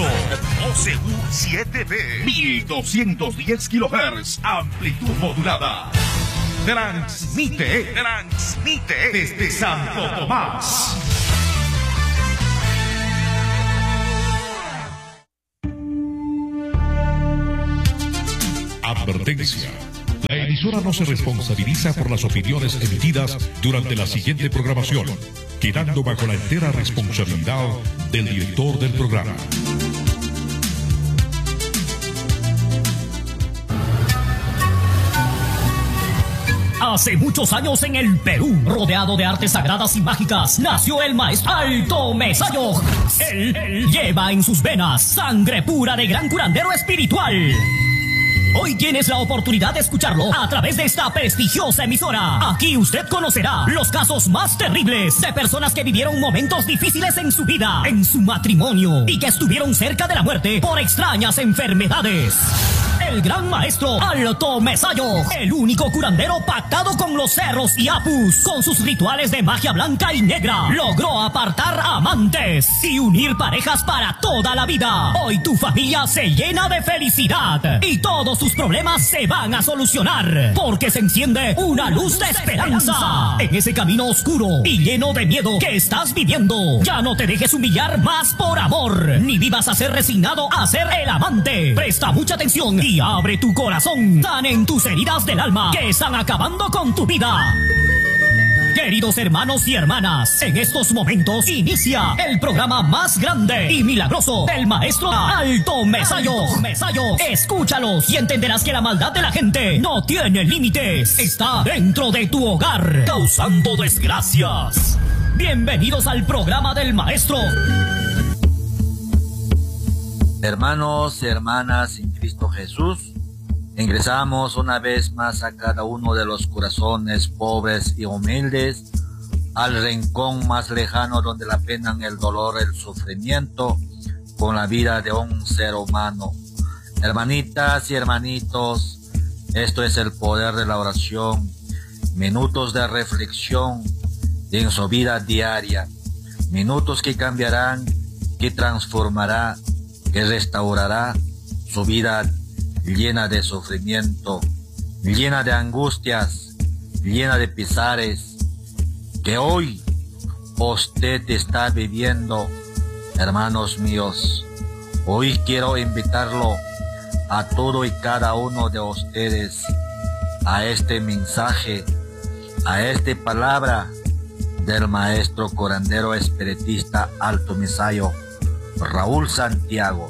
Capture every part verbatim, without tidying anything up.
Impulso O C U siete B, mil doscientos diez kilohertz, amplitud modulada. Transmite, transmite desde Santo Tomás. Advertencia. La emisora no se responsabiliza por las opiniones emitidas durante la siguiente programación, quedando bajo la entera responsabilidad del director del programa. Hace muchos años en el Perú, rodeado de artes sagradas y mágicas, nació el maestro Alto Mesayo. Él, él lleva en sus venas sangre pura de gran curandero espiritual. Hoy tienes la oportunidad de escucharlo a través de esta prestigiosa emisora. Aquí usted conocerá los casos más terribles de personas que vivieron momentos difíciles en su vida, en su matrimonio, y que estuvieron cerca de la muerte por extrañas enfermedades. El gran maestro Alto Mesayo, el único curandero pactado con los cerros y apus, con sus rituales de magia blanca y negra, logró apartar amantes y unir parejas para toda la vida. Hoy tu familia se llena de felicidad y todos tus problemas se van a solucionar, porque se enciende una luz de esperanza en ese camino oscuro y lleno de miedo que estás viviendo. Ya no te dejes humillar más por amor, ni vivas a ser resignado a ser el amante. Presta mucha atención y abre tu corazón. Sanen tus heridas del alma que están acabando con tu vida. Queridos hermanos y hermanas, en estos momentos inicia el programa más grande y milagroso del maestro Alto Mesayo. Mesayo, escúchalos y entenderás que la maldad de la gente no tiene límites. Está dentro de tu hogar, causando desgracias. Bienvenidos al programa del maestro. Hermanos y hermanas en Cristo Jesús, ingresamos una vez más a cada uno de los corazones pobres y humildes, al rincón más lejano donde la pena, el dolor, el sufrimiento, con la vida de un ser humano. Hermanitas y hermanitos, esto es el poder de la oración, minutos de reflexión en su vida diaria, minutos que cambiarán, que transformará, que restaurará su vida llena de sufrimiento, llena de angustias, llena de pesares, que hoy usted está viviendo. Hermanos míos, hoy quiero invitarlo a todo y cada uno de ustedes a este mensaje, a esta palabra del maestro curandero espiritista Alto Mesayo Raúl Santiago.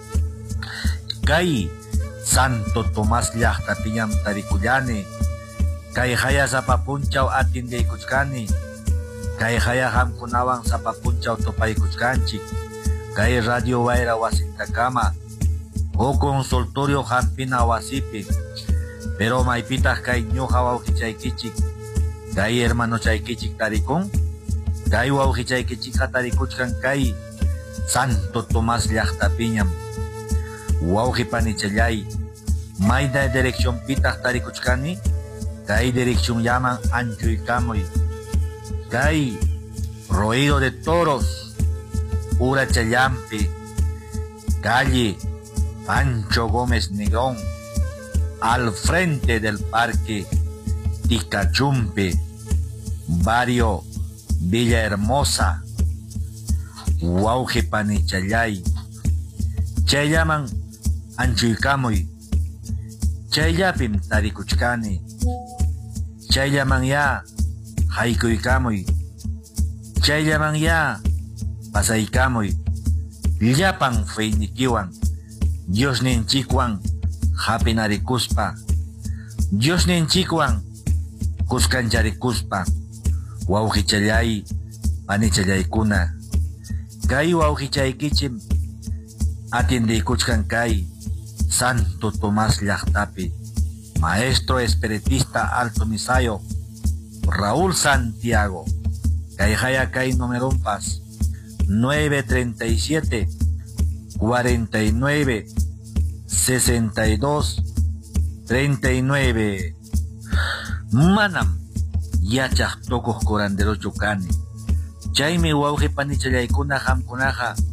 Kay Santo Tomás llaqtapiñam tarikullani, kay haya sapapunchaw atindiykuchkani, kay haya hamkunawan sapapunchaw tupaykuchkanchik, kay Radio Wayra wasintakama, o consultorio hampina wasipi, pero maypitaj kay ñuqa wawqichaykichik, kay hermano chaykichik tarikun, kay wawqichaykichikqa tarikuchkan kay Santo Tomás llaqtapiñam. Wauji panichallay, mayda dirección pitaq tarikuchkani, kay dirección llaman Anchuykamuy, kay Ruido de Toros, Urachallampi, calle Pancho Gómez Negón, al frente del Parque Ticachumpe, barrio Villa Hermosa, Wauji panichallay, chay llaman Anchuykamuy, chayllapim tarikuchkani, chay llaman ya haykuykamuy, chay llaman ya pasaykamuy, llapan feynikiwan, Dios ninchikwan hapinarikuspa, Dios ninchikwan kuskancharikuspa, wawqichallay panichallaykuna, kay wawqichaykichim atindiykuchkan kay Santo Tomás llaqtapi, maestro espiritista Alto Mesayo Raúl Santiago. Kay haya kay numerumpas nueve treinta y siete, cuarenta y nueve, sesenta y dos, treinta y nueve. Manam yachaq tukuq curandero chukani, chaymi wawqi panichallaykuna hamkunaqa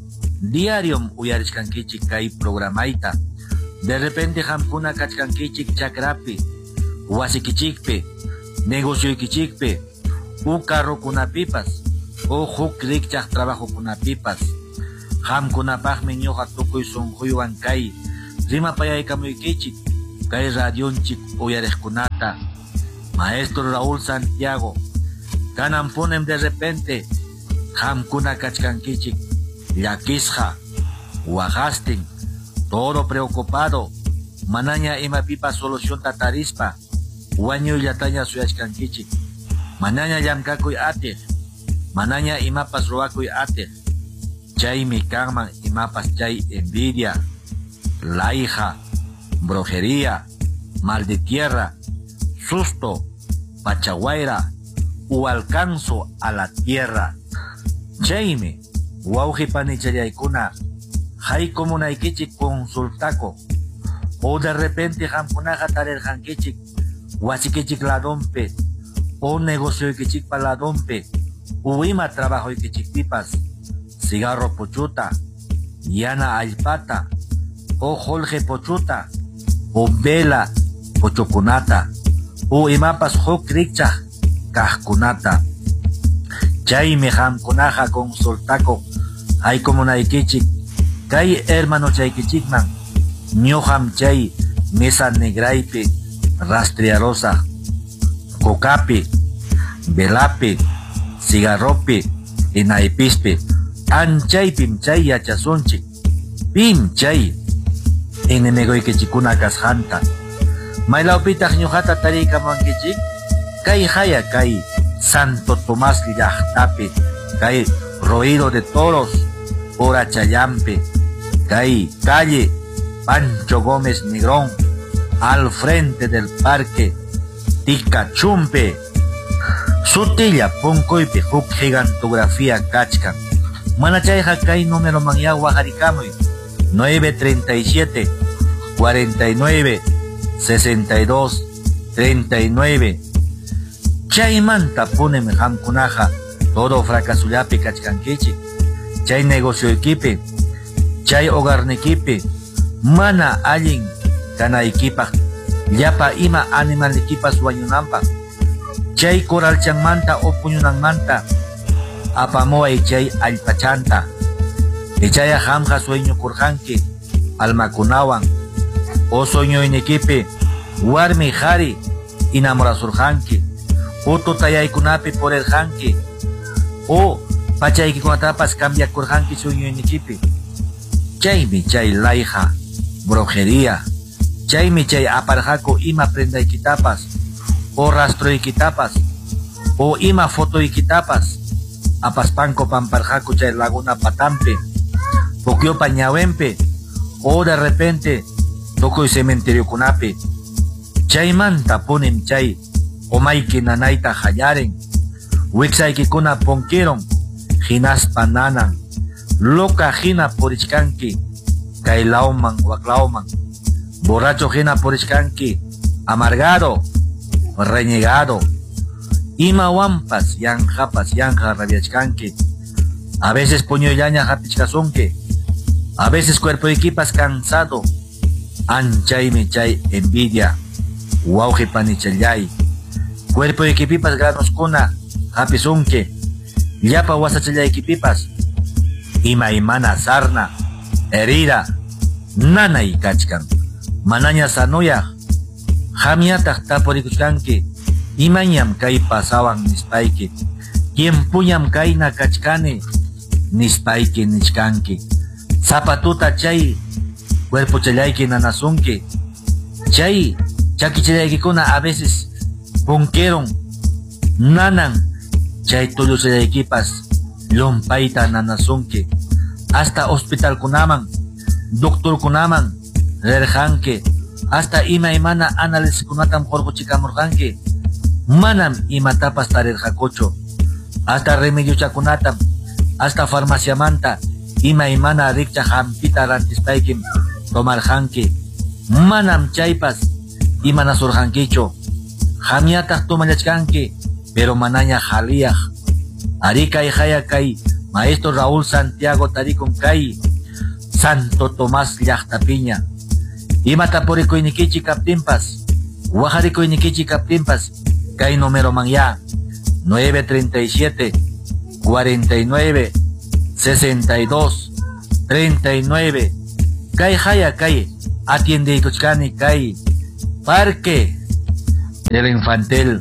diarium uyarishkankichik kay programaita. De repente hamkuna kachkankichik chakrapi, wasikichikpi, negocioykichikpi, u carrokunapipas, o huk rikchaq trabajokunapipas. Hamkunapaqmi ñuqa tukuy sunquywan kay rimapayaykamuykichik kay radionchik uyariqkunata. Maestro Raúl Santiago, kanan punem de repente hamkuna kachkankichik llakisqa, waqastin, todo preocupado, manaña imapipas solución tatarispa, wañullataña suyachkankichik, manaña llamkakuy atiq, manaña imapas ruwakuy atiq. Chaymi kanman imapas chay envidia, laija, brujería, mal de tierra, susto, pachaguaira, u alcanzo a la tierra. Chaymi wawqipanichallaykuna haykumunaykichik consultaco, o de repente hamkunaqa tarirqankichik wasikichik ladonpe, o negocioykichikpa ladonpe, u ima trabajoykichikpipas, cigarro pochuta, yana allpata, o Jorge pochuta, o vela pochokunata, o imapas huk rikchaq kaqkunata. Chaymi hamkunaqa consultaco haykumunaykichik kay hermano chaykichikman ñuqam chay mesa negraypi rastrearosa, cocapi, velapi, cigarropi, inaypispi, anchaypim chay yachasunchik, pim chay inimegoykichikuna kasqanta. Maylawpitaq ñuqata tariykamankichik kay haya kay Santo Tomás llaqtapi, kay Ruido de Toros, Orachayampi, kay calle Pancho Gómez Negrón, al frente del parque Ticachumpe. Sutilla punkoypi huk gigantografía kachkan. Manachayqa kay número manya wajarikamuy nueve treinta y siete, cuarenta y nueve, sesenta y dos, treinta y nueve. Chaymanta punem hamkunaqa todo fracasullapi kachkankichik. Chay negocio equipe, chay hogarnikipi, mana allin kanaykipaq, llapa ima animalikipas wañunanpaq. Chay coralchanmanta o puñunanmanta apamuay chay allpachanta. Ichaya hamqa sueñukurqanki almakunawan, o sueñoynikipi warmi qhari inamorasurqanki, o tutayaykunapi porirqanki, o pachaykikunatapas cambiakurqanki sueñoynikipi. Chaymi chay layja, brujería, chaymi chay aparqaku ima prendaykitapas, o rastroykitapas, o ima fotoykitapas, apaspanko pamparqaku chay laguna patampi, pukyopa ñawempi, o de repente tukuy cementeriokunapi. Chaymanta punim chay umayki nanayta hallaren, wiksaykikuna punkiron, hinaspa nanan, loca hina purichkanki, kay lawman waklawman, borracho hina purichkanki, amargado, renegado, ima wampas yanjapas yanja rabiachkanki, a veces puñoyaña hapichkasunki, a veces cuerpo equipas cansado, anchaymi chay envidia, wauji panichallay, cuerpo equipipas granoskuna hapisunki, llapa wasachallay equipipas, ima imana sarna, herida, nanay kachkan, manaña sanuyaj, jamiataq tapurikuchkanki, imañam kay pasawan nispayki, tiempuñam kayna kachkani, nispayki nichkanki, zapatuta chay cuerpo challayki nanasunki, chay chakichallaykikuna a veces punkeron, nanan, chay tulluchallaykipas lumpayta nanasunki, hasta hospital kunaman, doctor kunaman rirqanki, hasta ima imana análisis kunatam qorquchikamurqanki, manam imatapas tarirqakuchu, hasta remedio chakunatam, hasta farmacia manta, ima imana rikcha hampita rantispaykim tomarqanki, manam chaypas imana surqankichu, jamiataq tumallachkanki, pero manaña jaliyaq. Ari kay haya kay Maestro Raúl Santiago tarikun kay Santo Tomás Llaqtapiña. Imata purikuynikichi kaptinpas, wajarikuynikichi kaptinpas, kay número man ya, nueve treinta y siete, cuarenta y nueve, sesenta y dos, treinta y nueve. Kay haya kay, atiende ikuchkani kay, Parque del Infantil.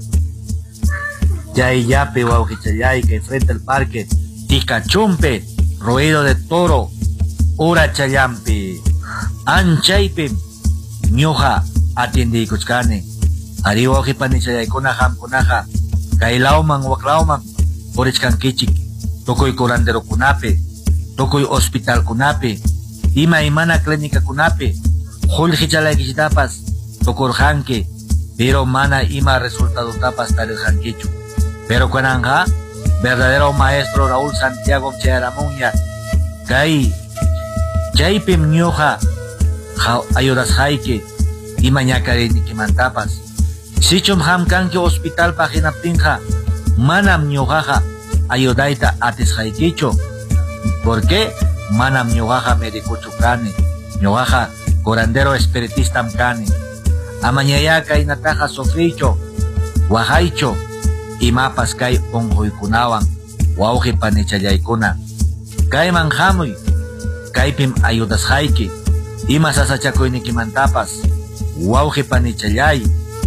Yay yape waujichayay, kay frente al parque, Ticachumpe, ruido de toro, ura chayampi, anchaypi, ñuja, atiende ikuchkani. Ari waujipanichay kuna ham kunaja, kay lauman waklauman, porichkankichik, tukuy curandero kunape, tukuy hospital kunape, ima imana clínica kunape, julhichalay kishitapas, tukurjanke, pero mana ima resultado tapas tariljankichu. Pero kananja, verdadero maestro Raúl Santiago Chayaramuña, kay, chaypim ñuja, ayudas haike, ima ñakarinkimantapas. Sichum ham kanki hospital paginaptinja, manam ñujaja, ayudaita atis haikicho. ¿Por qué? Manam ñujaja medicuchu kani, ñujaja curandero espiritista kani. Amañayaka inataja sofricho, wajaicho, y mapas kay unhuikunawan, wauji panichayaykuna. Kay manjamuy, kaypim ayudas haiki, ima sasachakuynikimantapas, wauji panichayay.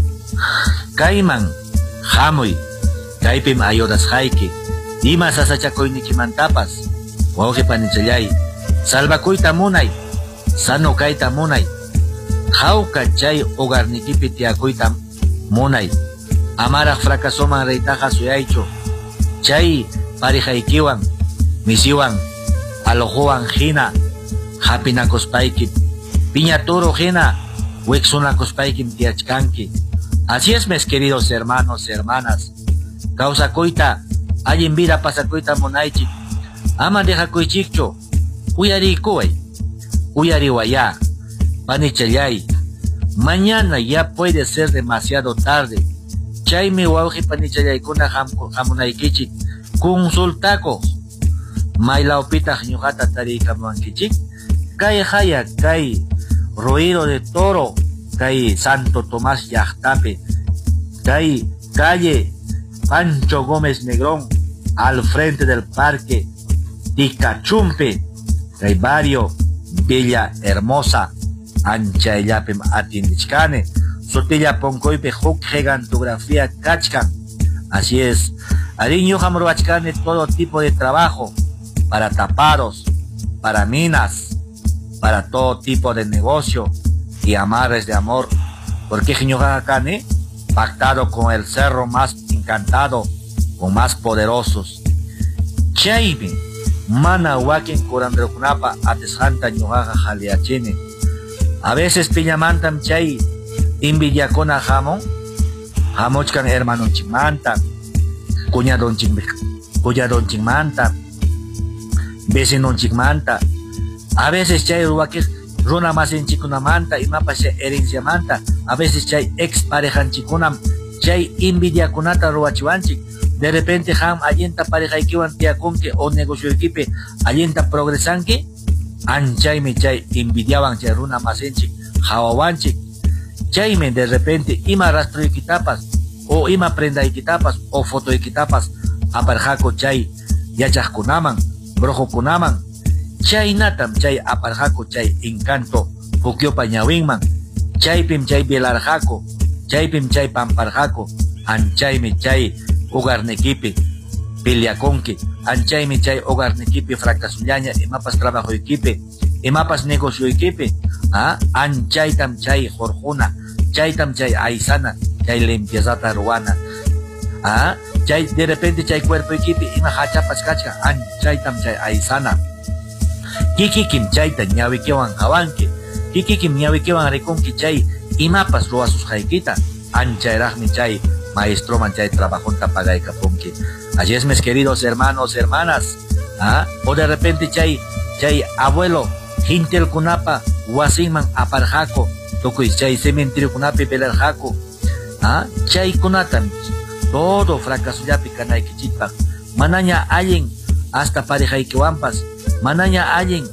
Kayman, hamuy, kaypim ayudas haiki, ima sasachakuynikimantapas, wauji panichayay. Salvakuyta munay, sano kayta munay, jauka chay hogarnikipi tiakuyta munay. Amara fracasoman reitaja suyaycho, chay parijaykiwan, misiwan, alojuan jina, japinakospayki, piñaturo jina, wexunakospaykim tiachkanki. Así es, mis queridos hermanos y hermanas. Causa coita, allin vida pasa coita monaichi. Ama deja coichicho, uyari kuay, uyari waya, panichayay. Mañana ya puede ser demasiado tarde. Chaymi wauji panichayay kuna jamunaykichik, consultako. Mailaupita ñujata tarikamankichik, kay haya kay ruido de toro, kay Santo Tomás Llaqtapi, kay calle Pancho Gómez Negrón, al frente del parque Ticachumpe, kay barrio Villa Hermosa, anchaylapim atindichkane, sotilla poncoipe huk gigantografía kachkan. Así es, ariño jamroachkane todo tipo de trabajo, para taparos, para minas, para todo tipo de negocio y amarres de amor, porque Jiñogacane, pactado con el cerro más encantado, con más poderosos. Chaymi, mana wakin curandrokunapa atesjanta ñugaja jaliachine. A veces piñamantam chay, invidiacona jamón, jamochkan hermano chimanta, cuñadon cuñadon chimanta, vecino chimanta. A veces chay ruakis runa más en chikunamanta y mapa chay herencia manta. A veces chay ex parejan chikunam, chay invidia kunata ruachiwanchik. De repente ham allenta pareja ikiwan tiakunke o negocio equipe allenta progresanke. Anchayme chay invidiaban chay runa más en chik, jawawanchik. Chayme de repente ima rastro ikitapas o ima prenda ikitapas o foto ikitapas aparjako chay yachajkunaman, brojo kunaman. Chay natam chay aparjako chay encanto pukyopa ñawinman, chaypim chay bielarjako, chaypim chay pamparjako, anchaymi chay hogarnekipi piliakonki, anchaymi chay hogarnekipi fracasullaña, imapas trabajo equipe, imapas negocio equipe, ah, anchaytam chay jorjuna, chaytam chay aysana, chay limpiezata ruana, ah, chay de repente chay cuerpo equipe, ima hachapas kachka, anchaytam chay aysana. Kikikim chayta ñawikiwan hawanki, kikikim ñawikiwan rikunki chay imapas ruasus haykita, anchayrajmi chay maestroman chay trabajonta pagaykapunki. Así es, mis queridos hermanos, hermanas, ¿ah? O de repente chay, chay abuelo, hintel kunapa, wasinman aparjako, tokuy chay cementerio kunapi pelerjako, ¿ah? Chay kunatan, todo fracaso ya picanaykichikpak, manaña allen hasta parejaykiwanpas, manaña allen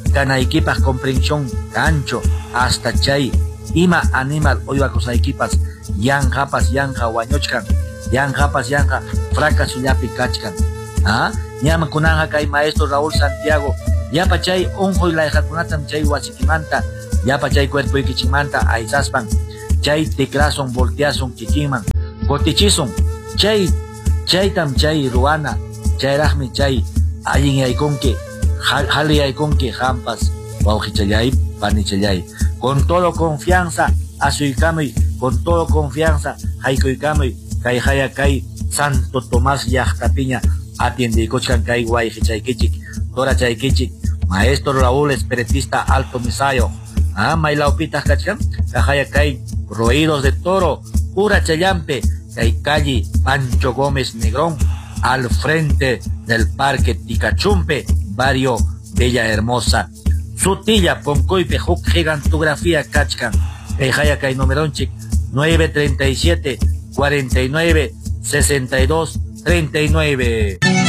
canaiquipas comprensión cancho hasta chay ima animal oiwacosaiquipas yanjapas yanja wañochkan yanjapas yanja fracasollapi kachkan ah ñama kunanja kay maestro Raúl Santiago yapa chay unjoy layjakunatam chay wasikimanta yapa chay cuerpo ikichimanta aizaspan chay teclason volteason kikiman kotichison chay chaytam chay ruana chayrahmi chay allin yaykunki hali yaykunki hampas wawqichallay panichallay con todo confianza asuykamuy con todo confianza haykuykamuy kay haya kay Santo Tomás llaqtapiña atiendikuchkan kay wayqichay tora chaykichik maestro Raúl espiritista Alto Misayo ah maylawpitaq kachkan kay kay Roídos de Toro pura challampe kay calle Pancho Gómez Negrón al frente del Parque Ticachumpe barrio Bella Hermosa Sutilla Poncoipe huk gigantografía kachkan kay haya kay numeronchik nueve treinta y siete cuarenta y nueve sesenta y dos treinta y nueve.